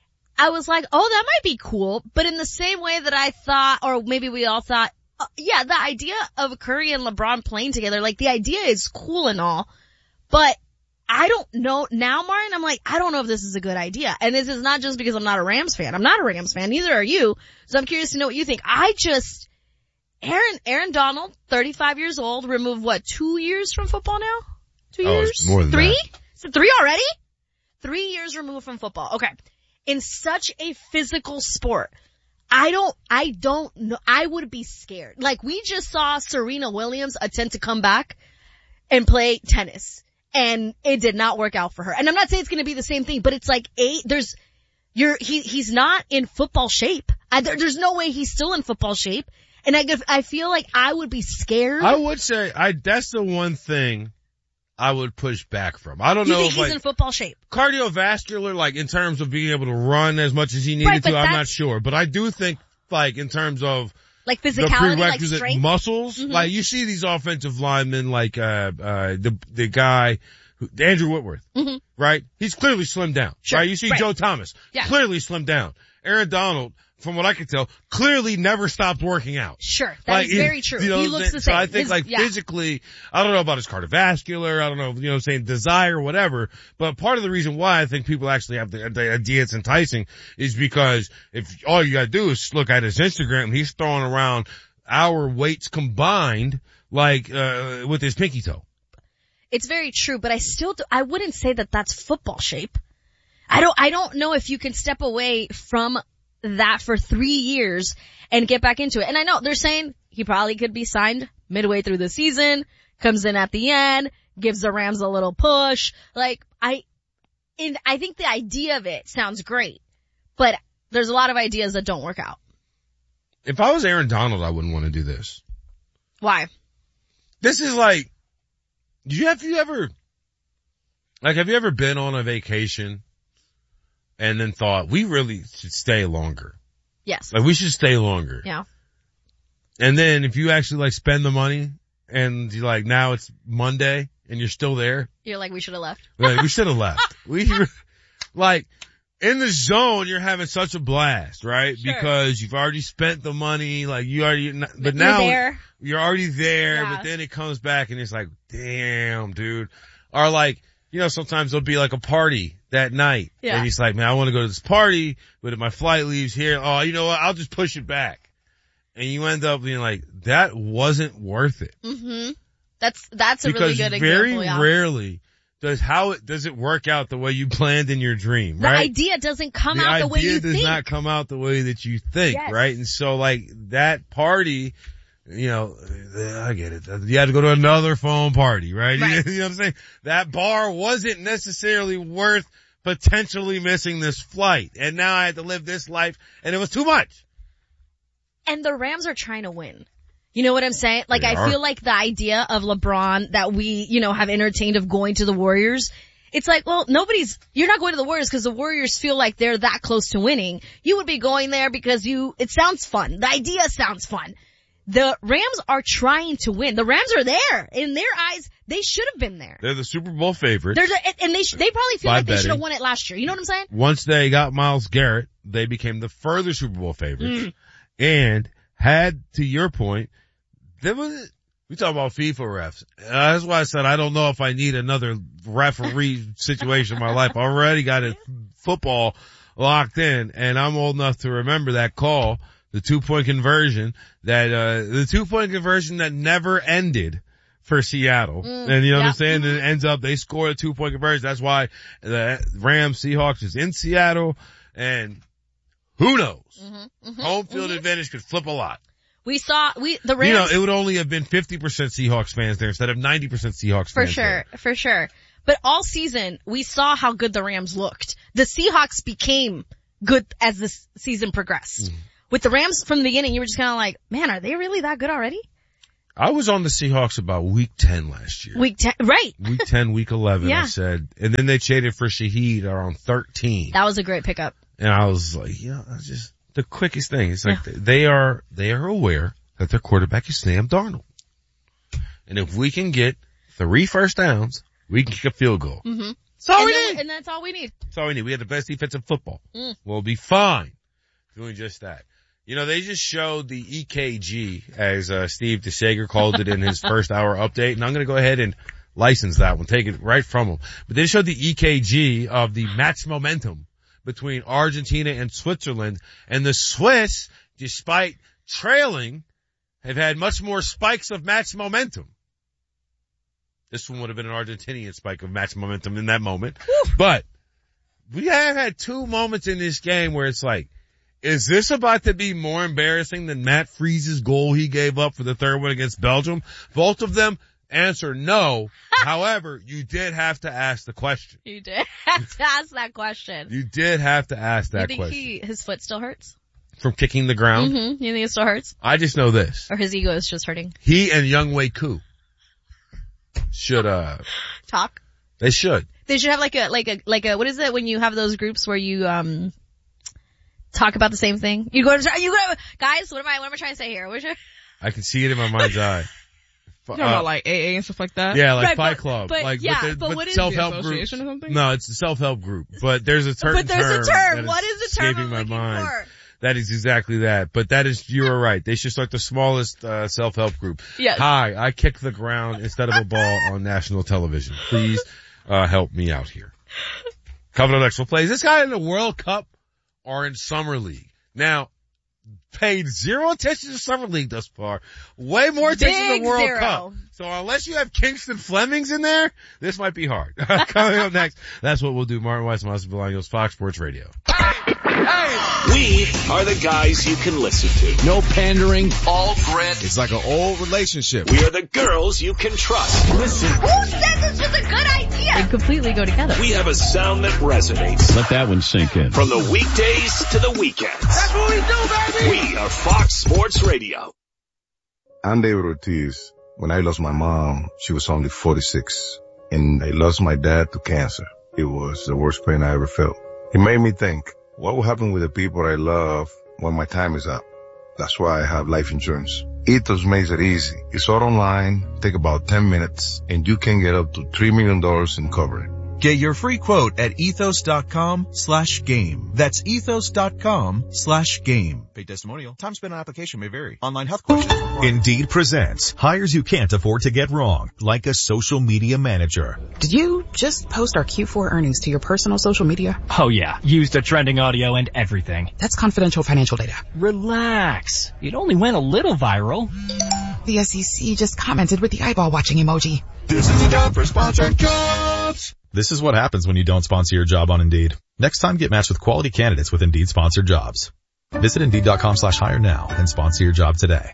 I was like, oh, that might be cool. But in the same way that I thought, or maybe we all thought, uh, yeah, the idea of Curry and LeBron playing together, like the idea is cool and all, but I don't know now, Martin, I'm like, I don't know if this is a good idea. And this is not just because I'm not a Rams fan. I'm not a Rams fan. Neither are you. So I'm curious to know what you think. I just, Aaron, Aaron Donald, thirty-five years old, removed what, two years from football now? Two oh, years? It's more than Three? that. Is it three already? Three years removed from football. Okay. In such a physical sport, I don't, I don't know, I would be scared. Like we just saw Serena Williams attempt to come back and play tennis. And it did not work out for her. And I'm not saying it's going to be the same thing, but it's like eight, there's, you're, he, he's not in football shape. I, there, there's no way he's still in football shape. And I, I feel like I would be scared. I would say, I, that's the one thing I would push back from. I don't you know think if he's like, in football shape? Cardiovascular, like in terms of being able to run as much as he needed right, to, I'm not sure. But I do think like in terms of like physicality, the prerequisite like strength? muscles, mm-hmm. like you see these offensive linemen like, uh, uh, the, the guy, who, Andrew Whitworth, mm-hmm. right? He's clearly slimmed down, sure. right? You see right. Joe Thomas, yeah. clearly slimmed down. Aaron Donald, from what I can tell, clearly never stopped working out. Sure, that like, is very true. You know, he looks the so same. I think his, like yeah. physically, I don't know about his cardiovascular, I don't know, you know what I'm saying, desire, whatever, but part of the reason why I think people actually have the, the idea it's enticing is because if all you gotta do is look at his Instagram, he's throwing around our weights combined, like, uh, with his pinky toe. It's very true, but I still do, I wouldn't say that that's football shape. I don't, I don't know if you can step away from that for three years and get back into it. And I know they're saying he probably could be signed midway through the season, comes in at the end, gives the Rams a little push. Like I, and I think the idea of it sounds great, but there's a lot of ideas that don't work out. If I was Aaron Donald, I wouldn't want to do this. Why? This is like, do you have you ever, like, have you ever been on a vacation and then thought, we really should stay longer? Yes. Like, we should stay longer. Yeah. And then if you actually, like, spend the money and you like, now it's Monday and you're still there. You're like, we should have left. Like, we should have left. We, like, in the zone, you're having such a blast, right? Sure. Because you've already spent the money, like, you already, but you're now, there. you're already there, Yeah. but then it comes back and it's like, damn, dude. Or like, you know, sometimes there'll be like a party that night. Yeah. And he's like, man, I want to go to this party, but if my flight leaves here, oh, you know what? I'll just push it back. And you end up being like, that wasn't worth it. Mm-hmm. That's, that's a because really good very example. Yeah. rarely does how it, does it work out the way you planned in your dream, The right? idea doesn't come the out the way you idea does think. not come out the way that you think, Yes. right? And so like that party, you know, I get it. You had to go to another phone party, right? Right. You know what I'm saying? That bar wasn't necessarily worth potentially missing this flight. And now I had to live this life and it was too much. And the Rams are trying to win. You know what I'm saying? Like, They I are. feel like the idea of LeBron that we, you know, have entertained of going to the Warriors, it's like, well, nobody's, you're not going to the Warriors because the Warriors feel like they're that close to winning. You would be going there because you, it sounds fun. The idea sounds fun. The Rams are trying to win. The Rams are there. In their eyes, they should have been there. They're the Super Bowl favorites. They're the, and they, sh- they probably feel By like they should have betting. won it last year. You know what I'm saying? Once they got Myles Garrett, they became the further Super Bowl favorites. Mm. And had, to your point, there was, We talk about FIFA refs. Uh, that's why I said I don't know if I need another referee situation in my life. I already got it football locked in, and I'm old enough to remember that call, the two-point conversion, that uh the two-point conversion that never ended for Seattle. Mm, and you know yep. what I'm saying? And it ends up, they score a two-point conversion. That's why the Rams Seahawks is in Seattle, and who knows? Mm-hmm, mm-hmm, Home field mm-hmm. advantage could flip a lot. We saw, we, the Rams. You know, it would only have been fifty percent Seahawks fans there instead of ninety percent Seahawks for fans sure, there. For sure. But all season, we saw how good the Rams looked. The Seahawks became good as the season progressed. Mm. With the Rams from the beginning, you were just kind of like, man, are they really that good already? I was on the Seahawks about week ten last year. Week ten, right. Week ten, week eleven, yeah. I said. And then they traded for Shaheed around thirteen. That was a great pickup. And I was like, yeah, that's just the quickest thing. It's like yeah. they are, they are aware that their quarterback is Sam Darnold. And if we can get three first downs, we can kick a field goal. Mm-hmm. That's all and we then, need. And that's all we need. That's all we need. We have the best defense in football. Mm. We'll be fine doing just that. You know, they just showed the E K G, as uh, Steve DeShager called it in his first hour update, and I'm going to go ahead and license that one, take it right from him. But they showed the E K G of the match momentum between Argentina and Switzerland, and the Swiss, despite trailing, have had much more spikes of match momentum. This one would have been an Argentinian spike of match momentum in that moment. Woo. But we have had two moments in this game where it's like, is this about to be more embarrassing than Matt Freeze's goal he gave up for the third one against Belgium? Both of them answer no. However, you did have to ask the question. You did have to ask that question. You did have to ask that you think question. He, his foot still hurts? From kicking the ground? Mm-hmm. You think it still hurts? I just know this. Or his ego is just hurting? He and Younghoe Koo should, uh... talk? They should. They should have like a, like a, like a, what is it when you have those groups where you, um, talk about the same thing? You go to, you go to, guys, what am I, what am I trying to say here? What should, I can see it in my mind's eye. You're talking uh, about like A A and stuff like that? Yeah, like right, Fight but, Club. But, like, yeah, but, the, but, but what is self-help the association group. or something? No, it's the self-help group. But there's a certain term. But there's a term. Is What is the term escaping I'm my looking mind. for? That is exactly that. But that is, you are right. They should start the smallest, uh, self-help group. Yes. Hi, I kick the ground instead of a ball on national television. Please, uh, help me out here. Coming up next, we'll play. Is this guy in the World Cup or in Summer League? Now, paid zero attention to Summer League thus far. Way more attention Big to the World zero. Cup. So unless you have Kingston Flemings in there, this might be hard. Coming up next, that's what we'll do. Martin Weiss, Monster Bolaños, Fox Sports Radio. We are the guys you can listen to. No pandering. All grit. It's like an old relationship. We are the girls you can trust. Listen. Who said this was a good idea? They completely go together. We have a sound that resonates. Let that one sink in. From the weekdays to the weekends. That's what we do, baby! We are Fox Sports Radio. I'm David Ortiz. When I lost my mom, she was only forty-six. And I lost my dad to cancer. It was the worst pain I ever felt. It made me think, what will happen with the people I love when my time is up? That's why I have life insurance. Ethos makes it easy. It's all online, take about ten minutes, and you can get up to three million dollars in coverage. Get your free quote at ethos.com slash game. That's ethos.com slash game. Paid testimonial. Time spent on application may vary. Online health questions. Indeed presents hires you can't afford to get wrong, like a social media manager. Did you just post our Q four earnings to your personal social media? Oh yeah, used the trending audio and everything. That's confidential financial data. Relax. It only went a little viral. The S E C just commented with the eyeball watching emoji. This is the job for sponsored jobs. This is what happens when you don't sponsor your job on Indeed. Next time, get matched with quality candidates with Indeed sponsored jobs. Visit Indeed.com slash hire now and sponsor your job today.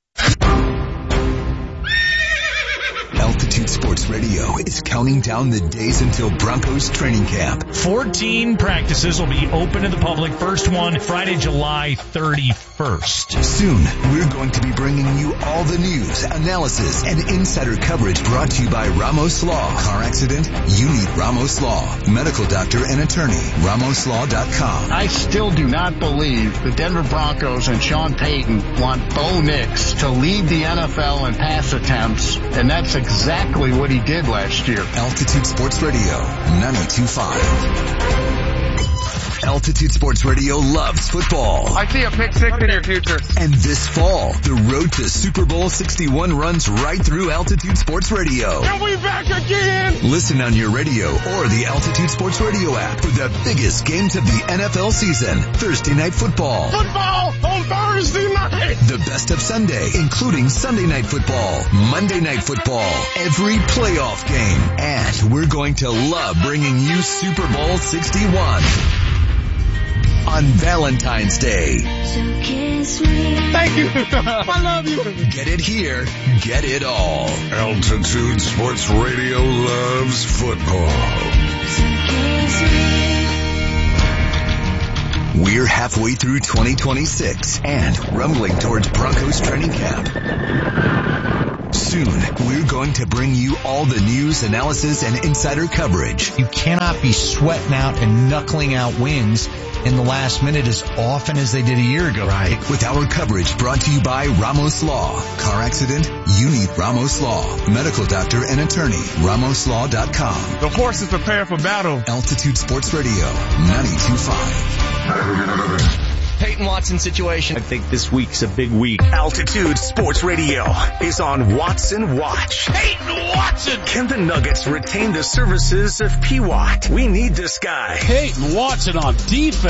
Altitude Sports Radio is counting down the days until Broncos training camp. fourteen practices will be open to the public. First one, Friday, July thirty-first. Soon, we're going to be bringing you all the news, analysis, and insider coverage brought to you by Ramos Law. Car accident? You need Ramos Law. Medical doctor and attorney. Ramos Law dot com. I still do not believe the Denver Broncos and Sean Payton want Bo Nix to lead the N F L in pass attempts, and that's exactly what he did last year. Altitude Sports Radio, ninety-two point five. Altitude Sports Radio loves football. I see a pick six in your future. And this fall, the road to Super Bowl sixty-one runs right through Altitude Sports Radio. Are we back again? Listen on your radio or the Altitude Sports Radio app for the biggest games of the N F L season. Thursday Night Football. Football on Thursday night. The best of Sunday, including Sunday Night Football, Monday Night Football, every playoff game. And we're going to love bringing you Super Bowl sixty-one on Valentine's Day. So kiss me. Thank you. I love you. Get it here. Get it all. Altitude Sports Radio loves football. So kiss me. We're halfway through twenty twenty-six and rumbling towards Broncos training camp. Soon, we're going to bring you all the news, analysis, and insider coverage. You cannot be sweating out and knuckling out wins in the last minute as often as they did a year ago. Right. With our coverage brought to you by Ramos Law. Car accident? You need Ramos Law. Medical doctor and attorney. Ramos Law dot com. The horse is prepared for battle. Altitude Sports Radio, ninety-two point five. Peyton Watson situation. I think this week's a big week. Altitude Sports Radio is on Watson Watch. Peyton Watson! Can the Nuggets retain the services of P W A T? We need this guy. Peyton Watson on defense.